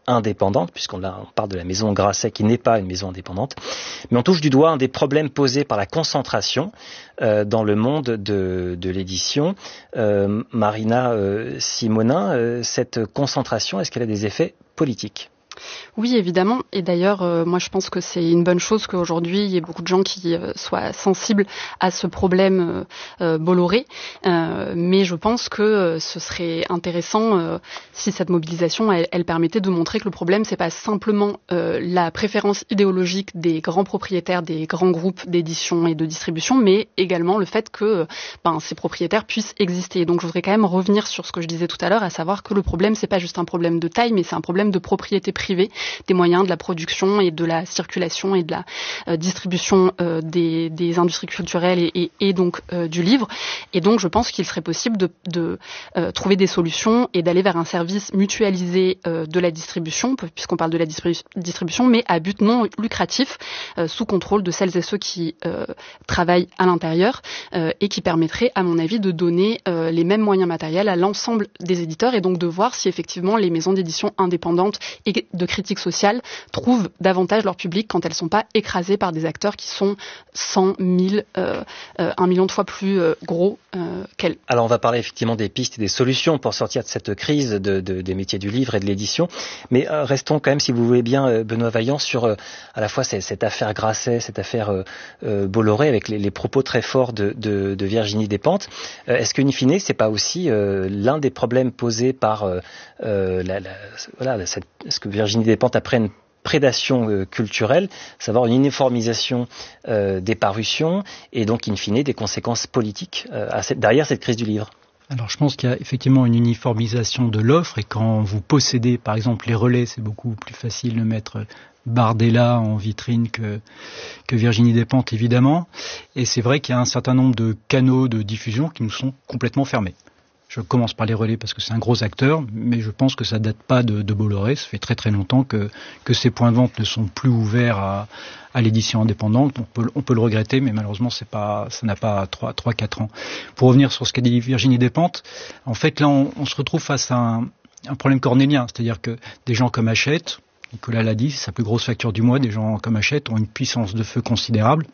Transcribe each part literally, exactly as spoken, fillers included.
indépendante, puisqu'on a, on parle de la maison Grasset qui n'est pas une maison indépendante, mais on touche du doigt un des problèmes posés par la concentration euh, dans le monde de, de l'édition. Euh, Marina euh, Simonin, euh, cette concentration, est-ce qu'elle a des effets politiques ? Oui, évidemment. Et d'ailleurs, euh, moi, je pense que c'est une bonne chose qu'aujourd'hui, il y ait beaucoup de gens qui euh, soient sensibles à ce problème euh, Bolloré. Euh, mais je pense que euh, ce serait intéressant euh, si cette mobilisation, elle, elle permettait de montrer que le problème, c'est pas simplement euh, la préférence idéologique des grands propriétaires, des grands groupes d'édition et de distribution, mais également le fait que ben, ces propriétaires puissent exister. Donc, je voudrais quand même revenir sur ce que je disais tout à l'heure, à savoir que le problème, c'est pas juste un problème de taille, mais c'est un problème de propriété privée des moyens de la production et de la circulation et de la euh, distribution euh, des, des industries culturelles et, et, et donc euh, du livre. Et donc, je pense qu'il serait possible de, de euh, trouver des solutions et d'aller vers un service mutualisé euh, de la distribution, puisqu'on parle de la distribu- distribution, mais à but non lucratif, euh, sous contrôle de celles et ceux qui euh, travaillent à l'intérieur euh, et qui permettrait, à mon avis, de donner euh, les mêmes moyens matériels à l'ensemble des éditeurs et donc de voir si effectivement les maisons d'édition indépendantes et de critique sociale trouvent davantage leur public quand elles ne sont pas écrasées par des acteurs qui sont cent, mille, euh, euh, un million de fois plus euh, gros euh, qu'elles. Alors on va parler effectivement des pistes et des solutions pour sortir de cette crise de, de, des métiers du livre et de l'édition, mais euh, restons quand même, si vous voulez bien, euh, Benoît Vaillant, sur euh, à la fois cette, cette affaire Grasset, cette affaire euh, euh, Bolloré, avec les, les propos très forts de, de, de Virginie Despentes. Euh, est-ce qu'in fine, c'est pas aussi euh, l'un des problèmes posés par euh, euh, la, la, voilà, cette, est-ce que Virginie Despentes après une prédation euh, culturelle, savoir une uniformisation euh, des parutions et donc in fine des conséquences politiques euh, à cette, derrière cette crise du livre? Alors je pense qu'il y a effectivement une uniformisation de l'offre et quand vous possédez par exemple les relais, c'est beaucoup plus facile de mettre Bardella en vitrine que, que Virginie Despentes évidemment. Et c'est vrai qu'il y a un certain nombre de canaux de diffusion qui nous sont complètement fermés. Je commence par les relais parce que c'est un gros acteur, mais je pense que ça date pas de, de Bolloré. Ça fait très très longtemps que, que ces points de vente ne sont plus ouverts à, à l'édition indépendante. On peut, on peut le regretter, mais malheureusement c'est pas, ça n'a pas trois, trois, quatre ans. Pour revenir sur ce qu'a dit Virginie Despentes, en fait là on, on se retrouve face à un, un problème cornélien, c'est-à-dire que des gens comme Hachette, Nicolas l'a dit, c'est sa plus grosse facture du mois, des gens comme Hachette ont une puissance de feu considérable.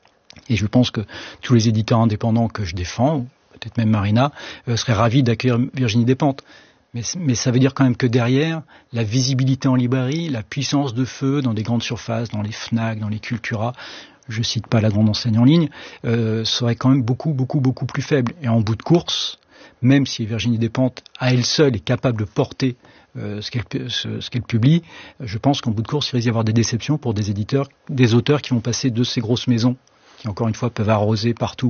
Et je pense que tous les éditeurs indépendants que je défends, peut-être même Marina, euh, serait ravie d'accueillir Virginie Despentes. Mais, mais ça veut dire quand même que derrière, la visibilité en librairie, la puissance de feu dans des grandes surfaces, dans les Fnac, dans les Cultura, je cite pas la grande enseigne en ligne, euh, serait quand même beaucoup, beaucoup, beaucoup plus faible. Et en bout de course, même si Virginie Despentes, à elle seule, est capable de porter euh, ce, qu'elle, ce, ce qu'elle publie, je pense qu'en bout de course, il risque d'y avoir des déceptions pour des éditeurs, des auteurs qui vont passer de ces grosses maisons, qui encore une fois peuvent arroser partout,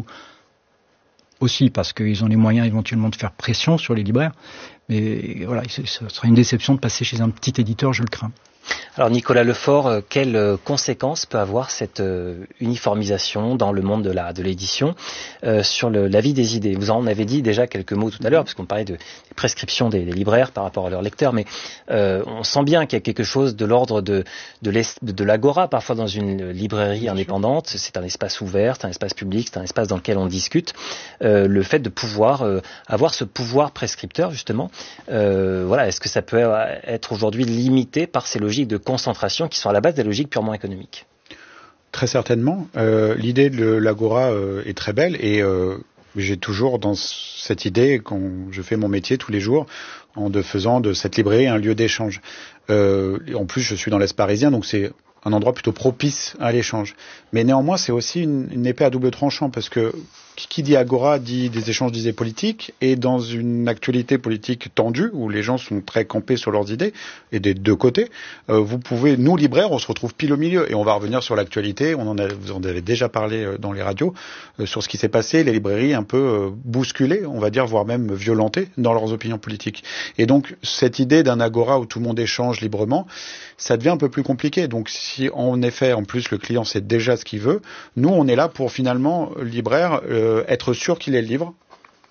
aussi parce qu'ils ont les moyens éventuellement de faire pression sur les libraires. Mais voilà, ce serait une déception de passer chez un petit éditeur, je le crains. Alors Nicolas Lefort, quelles conséquences peut avoir cette uniformisation dans le monde de la de l'édition euh, sur le, la vie des idées? Vous en avez dit déjà quelques mots tout à l'heure, parce qu'on parlait de, des prescriptions des, des libraires par rapport à leurs lecteurs, mais euh, on sent bien qu'il y a quelque chose de l'ordre de de, de l'agora, parfois dans une librairie indépendante. C'est un espace ouvert, c'est un espace public, c'est un espace dans lequel on discute. Euh, le fait de pouvoir euh, avoir ce pouvoir prescripteur, justement, euh, voilà, est-ce que ça peut être aujourd'hui limité par ces logiques de concentration qui sont à la base des logiques purement économiques? Très certainement. Euh, l'idée de l'agora euh, est très belle et euh, j'ai toujours dans cette idée, quand je fais mon métier tous les jours, en de faisant de cette librairie un lieu d'échange. Euh, en plus, je suis dans l'Est parisien, donc c'est un endroit plutôt propice à l'échange. Mais néanmoins, c'est aussi une, une épée à double tranchant, parce que qui dit agora dit des échanges d'idées politiques, et dans une actualité politique tendue, où les gens sont très campés sur leurs idées, et des deux côtés, euh, vous pouvez, nous libraires, on se retrouve pile au milieu, et on va revenir sur l'actualité, on en a, vous en avez déjà parlé dans les radios, euh, sur ce qui s'est passé, les librairies un peu euh, bousculées, on va dire, voire même violentées dans leurs opinions politiques. Et donc, cette idée d'un agora où tout le monde échange librement, ça devient un peu plus compliqué. Donc, si en effet, en plus, le client sait déjà ce qu'il veut, nous, on est là pour finalement, libraire, euh, être sûr qu'il ait le livre,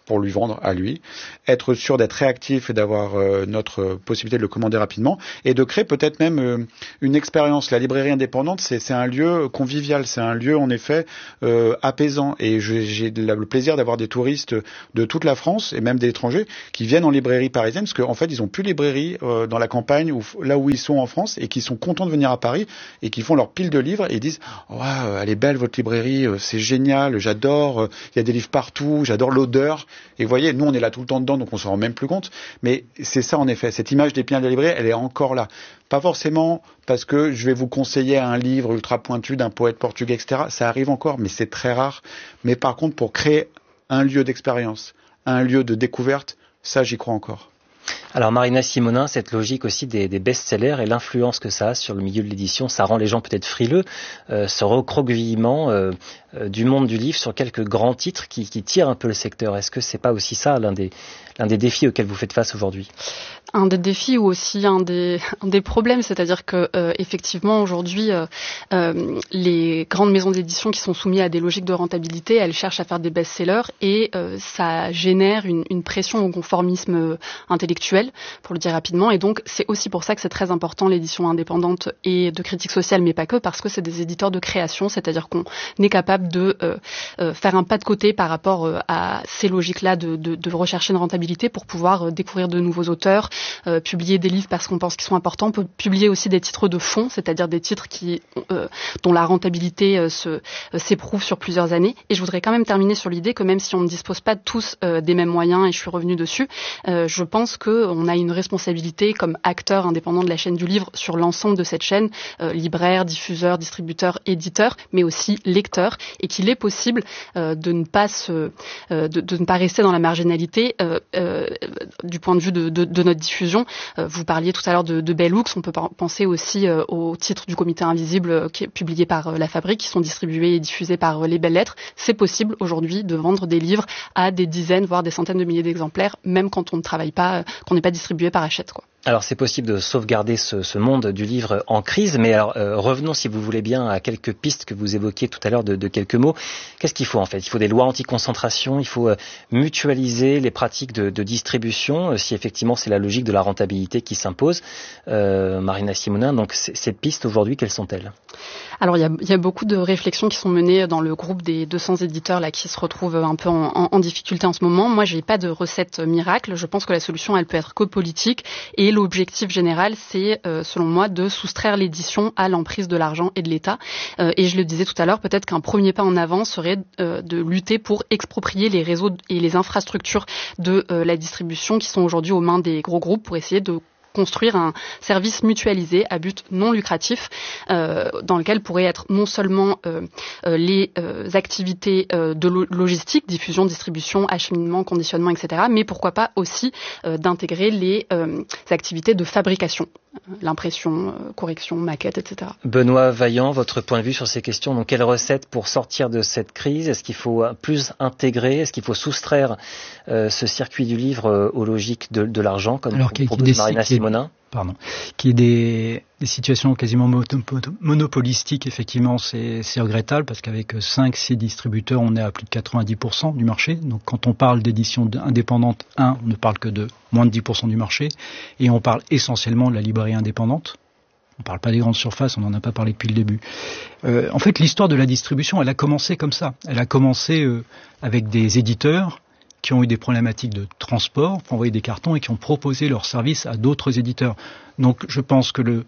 pour lui vendre à lui, être sûr d'être réactif et d'avoir euh, notre possibilité de le commander rapidement, et de créer peut-être même euh, une expérience. La librairie indépendante, c'est, c'est un lieu convivial, c'est un lieu en effet euh, apaisant, et je, j'ai le plaisir d'avoir des touristes de toute la France et même des étrangers qui viennent en librairie parisienne, parce qu'en fait ils ont plus de librairie euh, dans la campagne, ou là où ils sont en France, et qui sont contents de venir à Paris et qui font leur pile de livres et ils disent oh, « elle est belle votre librairie, c'est génial, j'adore, il y a des livres partout, j'adore l'odeur ». Et vous voyez, nous on est là tout le temps dedans, donc on s'en rend même plus compte. Mais c'est ça en effet, cette image d'Épinal de la librairie, elle est encore là. Pas forcément parce que je vais vous conseiller un livre ultra pointu d'un poète portugais, et cetera. Ça arrive encore, mais c'est très rare. Mais par contre, pour créer un lieu d'expérience, un lieu de découverte, ça j'y crois encore. Alors Marina Simonin, cette logique aussi des, des best-sellers et l'influence que ça a sur le milieu de l'édition, ça rend les gens peut-être frileux, euh, ce recroquevillement euh, euh, du monde du livre sur quelques grands titres qui, qui tirent un peu le secteur. Est-ce que c'est pas aussi ça l'un des, l'un des défis auxquels vous faites face aujourd'hui ? Un des défis ou aussi un des, un des problèmes, c'est-à-dire que euh, effectivement aujourd'hui euh, euh, les grandes maisons d'édition qui sont soumises à des logiques de rentabilité, elles cherchent à faire des best-sellers et euh, ça génère une, une pression au conformisme intellectuel, pour le dire rapidement, et donc c'est aussi pour ça que c'est très important l'édition indépendante et de critique sociale, mais pas que, parce que c'est des éditeurs de création, c'est-à-dire qu'on est capable de euh, euh, faire un pas de côté par rapport euh, à ces logiques-là de, de, de rechercher une rentabilité pour pouvoir euh, découvrir de nouveaux auteurs, Euh, publier des livres parce qu'on pense qu'ils sont importants, on peut publier aussi des titres de fond, c'est-à-dire des titres qui, euh, dont la rentabilité euh, se, euh, s'éprouve sur plusieurs années. Et je voudrais quand même terminer sur l'idée que même si on ne dispose pas tous euh, des mêmes moyens, et je suis revenue dessus, euh, je pense qu'on a une responsabilité comme acteur indépendant de la chaîne du livre sur l'ensemble de cette chaîne, euh, libraire, diffuseur, distributeur, éditeur, mais aussi lecteur, et qu'il est possible euh, de ne pas se, euh, de, de ne pas rester dans la marginalité euh, euh, du point de vue de, de, de notre diffusion. Euh, vous parliez tout à l'heure de, de Bellux, on peut penser aussi euh, au titre du Comité Invisible euh, qui est publié par euh, La Fabrique, qui sont distribués et diffusés par euh, les Belles Lettres. C'est possible aujourd'hui de vendre des livres à des dizaines, voire des centaines de milliers d'exemplaires, même quand on ne travaille pas, euh, qu'on n'est pas distribué par Hachette, quoi. Alors c'est possible de sauvegarder ce, ce monde du livre en crise, mais alors euh, revenons si vous voulez bien à quelques pistes que vous évoquiez tout à l'heure de, de quelques mots. Qu'est-ce qu'il faut en fait ? Il faut des lois anti-concentration, il faut euh, mutualiser les pratiques de, de distribution, euh, si effectivement c'est la logique de la rentabilité qui s'impose. Euh, Marina Simonin, donc c- ces pistes aujourd'hui, quelles sont-elles ? Alors il y a, il y a beaucoup de réflexions qui sont menées dans le groupe des deux cents éditeurs là qui se retrouvent un peu en, en, en difficulté en ce moment. Moi, j'ai pas de recette miracle. Je pense que la solution, elle peut être que politique. Et l'objectif général, c'est, euh, selon moi, de soustraire l'édition à l'emprise de l'argent et de l'État. Euh, et je le disais tout à l'heure, peut-être qu'un premier pas en avant serait euh, de lutter pour exproprier les réseaux et les infrastructures de euh, la distribution qui sont aujourd'hui aux mains des gros groupes pour essayer de construire un service mutualisé à but non lucratif euh, dans lequel pourraient être non seulement euh, euh, les euh, activités euh, de lo- logistique, diffusion, distribution, acheminement, conditionnement, et cetera, mais pourquoi pas aussi euh, d'intégrer les euh, activités de fabrication, l'impression, euh, correction, maquette, et cetera. Benoît Vaillant, votre point de vue sur ces questions, donc quelle recette pour sortir de cette crise ? Est-ce qu'il faut plus intégrer ? Est-ce qu'il faut soustraire euh, ce circuit du livre euh, aux logiques de, de l'argent, comme Alors, propose Marina Simonin ? Pardon, qui est des, des situations quasiment monopolistiques, effectivement, c'est, c'est regrettable parce qu'avec cinq six distributeurs, on est à plus de quatre-vingt-dix pour cent du marché. Donc quand on parle d'édition indépendante, un, on ne parle que de moins de dix pour cent du marché et on parle essentiellement de la librairie indépendante. On ne parle pas des grandes surfaces, on n'en a pas parlé depuis le début. Euh, en fait, l'histoire de la distribution, elle a commencé comme ça. Elle a commencé euh, avec des éditeurs qui ont eu des problématiques de transport, pour envoyer des cartons et qui ont proposé leurs services à d'autres éditeurs. Donc je pense que le,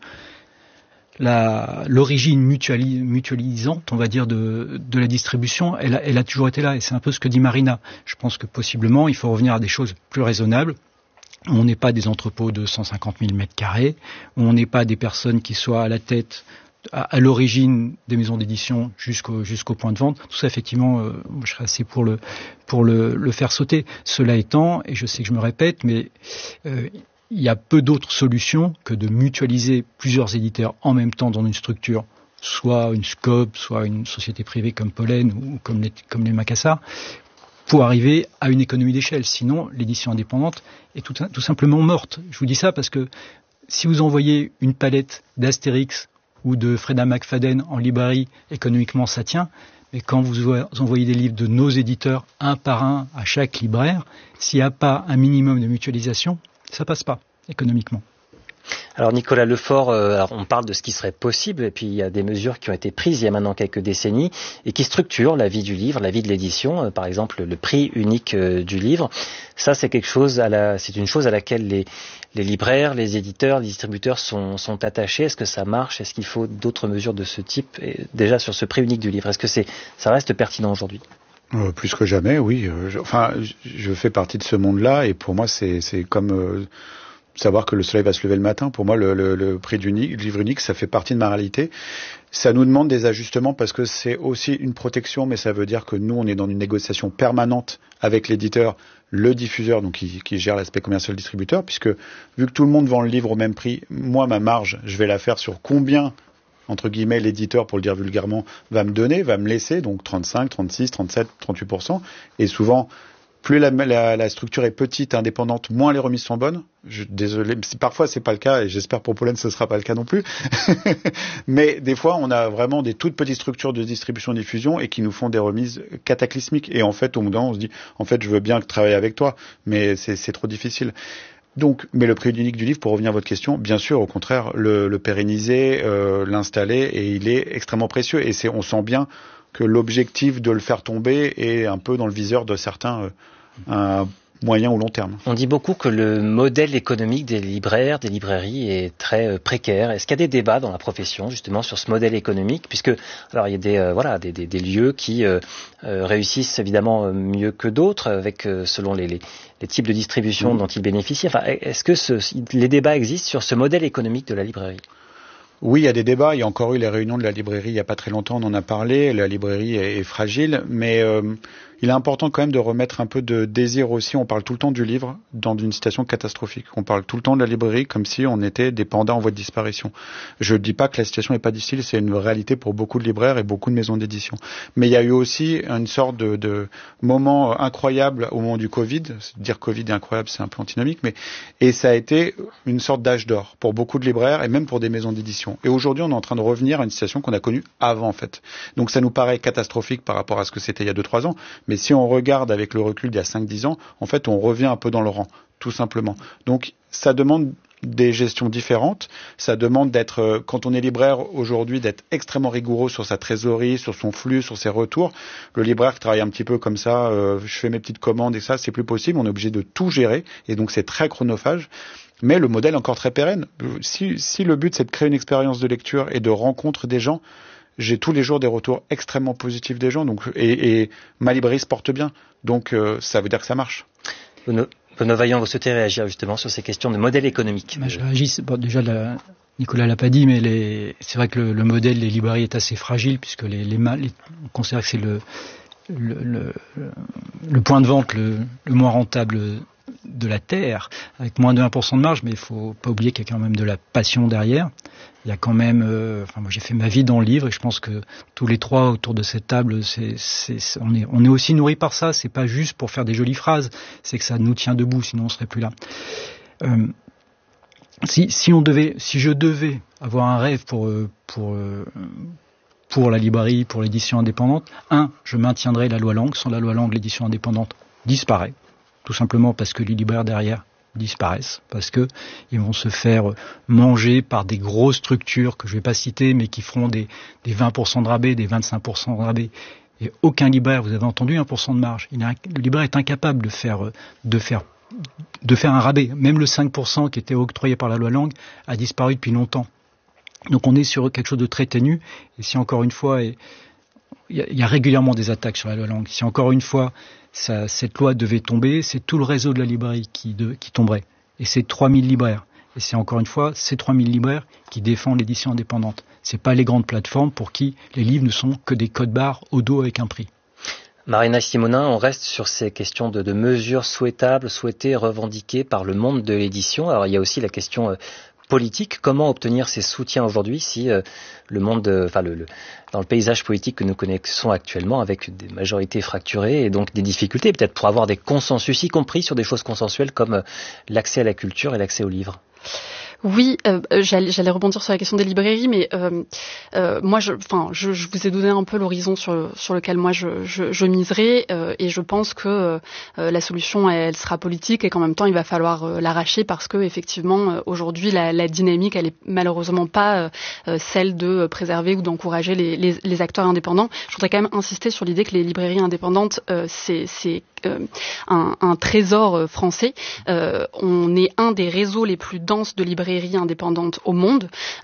la, l'origine mutuali, mutualisante, on va dire, de, de la distribution, elle a, elle a toujours été là. Et c'est un peu ce que dit Marina. Je pense que possiblement, il faut revenir à des choses plus raisonnables. On n'est pas des entrepôts de cent cinquante mille mètres carrés, on n'est pas des personnes qui soient à la tête, à, à l'origine des maisons d'édition jusqu'au, jusqu'au point de vente. Tout ça, effectivement, euh, je serais assez pour le, pour le, le faire sauter. Cela étant, et je sais que je me répète, mais euh, il y a peu d'autres solutions que de mutualiser plusieurs éditeurs en même temps dans une structure, soit une scope, soit une société privée comme Pollen ou comme les, comme les Macassar, pour arriver à une économie d'échelle. Sinon, l'édition indépendante est tout, tout simplement morte. Je vous dis ça parce que si vous envoyez une palette d'Astérix ou de Freda McFadden en librairie, économiquement ça tient. Mais quand vous envoyez des livres de nos éditeurs, un par un, à chaque libraire, s'il n'y a pas un minimum de mutualisation, ça passe pas, économiquement. Alors Nicolas Lefort, euh, alors on parle de ce qui serait possible, et puis il y a des mesures qui ont été prises il y a maintenant quelques décennies, et qui structurent la vie du livre, la vie de l'édition, euh, par exemple le prix unique euh, du livre. Ça c'est quelque chose à la, c'est une chose à laquelle les, les libraires, les éditeurs, les distributeurs sont, sont attachés. Est-ce que ça marche? Est-ce qu'il faut d'autres mesures de ce type, et déjà sur ce prix unique du livre? Est-ce que c'est, ça reste pertinent aujourd'hui? Euh, plus que jamais, oui. Euh, je, enfin, je, je fais partie de ce monde-là, et pour moi c'est, c'est comme... Euh, savoir que le soleil va se lever le matin. Pour moi, le, le, le prix du livre unique, ça fait partie de ma réalité. Ça nous demande des ajustements parce que c'est aussi une protection, mais ça veut dire que nous, on est dans une négociation permanente avec l'éditeur, le diffuseur, donc qui, qui gère l'aspect commercial distributeur, puisque vu que tout le monde vend le livre au même prix, moi, ma marge, je vais la faire sur combien, entre guillemets, l'éditeur, pour le dire vulgairement, va me donner, va me laisser, donc trente-cinq, trente-six, trente-sept, trente-huit pour cent. Et souvent, plus la, la, la structure est petite, indépendante, moins les remises sont bonnes. Je, désolé, parfois c'est pas le cas, et j'espère pour Pollen ce sera pas le cas non plus. Mais des fois, on a vraiment des toutes petites structures de distribution-diffusion et qui nous font des remises cataclysmiques. Et en fait, au bout d'un moment, on se dit, en fait, je veux bien travailler avec toi, mais c'est, c'est trop difficile. Donc, mais le prix unique du livre, pour revenir à votre question, bien sûr, au contraire, le, le pérenniser, euh, l'installer, et il est extrêmement précieux. Et c'est, on sent bien que l'objectif de le faire tomber est un peu dans le viseur de certains euh, un moyen ou long terme. On dit beaucoup que le modèle économique des libraires, des librairies est très euh, précaire. Est-ce qu'il y a des débats dans la profession justement sur ce modèle économique, puisque alors il y a des euh, voilà des, des, des lieux qui euh, euh, réussissent évidemment mieux que d'autres avec euh, selon les, les les types de distribution mmh. dont ils bénéficient. Enfin, est-ce que ce, les débats existent sur ce modèle économique de la librairie? Oui, il y a des débats. Il y a encore eu les réunions de la librairie il n'y a pas très longtemps, on en a parlé. La librairie est, est fragile, mais euh, il est important quand même de remettre un peu de désir aussi. On parle tout le temps du livre dans une situation catastrophique. On parle tout le temps de la librairie comme si on était des pandas en voie de disparition. Je ne dis pas que la situation n'est pas difficile, c'est une réalité pour beaucoup de libraires et beaucoup de maisons d'édition. Mais il y a eu aussi une sorte de, de moment incroyable au moment du Covid. Dire Covid est incroyable, c'est un peu antinomique, mais et ça a été une sorte d'âge d'or pour beaucoup de libraires et même pour des maisons d'édition. Et aujourd'hui, on est en train de revenir à une situation qu'on a connue avant, en fait. Donc ça nous paraît catastrophique par rapport à ce que c'était il y a deux trois ans. Mais si on regarde avec le recul d'il y a cinq dix ans, en fait, on revient un peu dans le rang, tout simplement. Donc ça demande des gestions différentes. Ça demande d'être, quand on est libraire aujourd'hui, d'être extrêmement rigoureux sur sa trésorerie, sur son flux, sur ses retours. Le libraire qui travaille un petit peu comme ça, euh, je fais mes petites commandes et ça, c'est plus possible. On est obligé de tout gérer et donc c'est très chronophage. Mais le modèle est encore très pérenne. Si, si le but c'est de créer une expérience de lecture et de rencontre des gens, j'ai tous les jours des retours extrêmement positifs des gens. Donc, et, et ma librairie se porte bien. Donc euh, ça veut dire que ça marche. Benoît Vaillant, vous souhaitez réagir justement sur ces questions de modèle économique? Bah, je réagis, bon, déjà la, Nicolas l'a pas dit, mais les, c'est vrai que le, le modèle des librairies est assez fragile puisque les, les, les on considère que c'est le, le, le, le point de vente le, le moins rentable de la terre, avec moins de un pour cent de marge, mais il faut pas oublier qu'il y a quand même de la passion derrière. Il y a quand même, euh, enfin moi j'ai fait ma vie dans le livre et je pense que tous les trois autour de cette table, c'est, c'est, on est, on est aussi nourris par ça. C'est pas juste pour faire des jolies phrases, c'est que ça nous tient debout, sinon on serait plus là. Euh, si, si on devait, si je devais avoir un rêve pour, pour, pour la librairie, pour l'édition indépendante, un, je maintiendrai la loi Lang. Sans la loi Lang, l'édition indépendante disparaît. Tout simplement parce que les libraires derrière disparaissent, parce que ils vont se faire manger par des grosses structures que je vais pas citer, mais qui feront des, des vingt pour cent de rabais, des vingt-cinq pour cent de rabais. Et aucun libraire, vous avez entendu, un pour cent de marge. Il a, le libraire est incapable de faire, de faire, de faire un rabais. Même le cinq pour cent qui était octroyé par la loi Lang a disparu depuis longtemps. Donc on est sur quelque chose de très ténu. Et si encore une fois, il y, y a régulièrement des attaques sur la loi Lang. Si encore une fois, Ça, cette loi devait tomber, c'est tout le réseau de la librairie qui, de, qui tomberait. Et c'est trois mille libraires. Et c'est encore une fois ces trois mille libraires qui défendent l'édition indépendante. C'est pas les grandes plateformes pour qui les livres ne sont que des codes barres au dos avec un prix. Marina Simonin, on reste sur ces questions de, de mesures souhaitables, souhaitées, revendiquées par le monde de l'édition. Alors il y a aussi la question euh, politique. Comment obtenir ces soutiens aujourd'hui si euh, le monde, de, enfin le, le, dans le paysage politique que nous connaissons actuellement, avec des majorités fracturées et donc des difficultés, peut-être pour avoir des consensus, y compris sur des choses consensuelles comme euh, l'accès à la culture et l'accès aux livres? Oui, euh, j'allais, j'allais rebondir sur la question des librairies, mais euh, euh, moi, je, enfin, je, je vous ai donné un peu l'horizon sur, sur lequel moi je, je, je miserai, euh, et je pense que euh, la solution, elle sera politique, et qu'en même temps, il va falloir euh, l'arracher parce que effectivement, euh, aujourd'hui, la, la dynamique, elle est malheureusement pas euh, celle de préserver ou d'encourager les, les, les acteurs indépendants. Je voudrais quand même insister sur l'idée que les librairies indépendantes, euh, c'est, c'est euh, un, un trésor français. Euh, on est un des réseaux les plus denses de librairies indépendantes au monde.